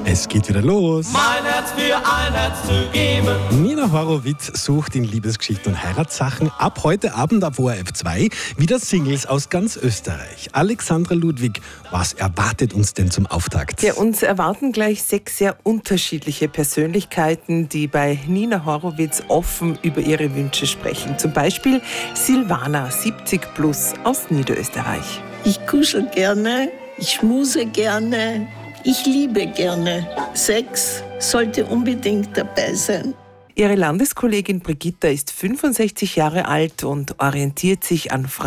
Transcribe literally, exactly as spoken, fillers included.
Es geht wieder los. Mein Herz für ein Herz zu geben. Nina Horowitz sucht in Liebesgeschichten und Heiratssachen ab heute Abend auf O R F zwei wieder Singles aus ganz Österreich. Alexandra Ludwig, was erwartet uns denn zum Auftakt? Ja, uns erwarten gleich sechs sehr unterschiedliche Persönlichkeiten, die bei Nina Horowitz offen über ihre Wünsche sprechen. Zum Beispiel Silvana, siebzig plus, aus Niederösterreich. Ich kuschel gerne, ich schmuse gerne, ich liebe gerne. Sex sollte unbedingt dabei sein. Ihre Landeskollegin Brigitta ist fünfundsechzig Jahre alt und orientiert sich an Frauen.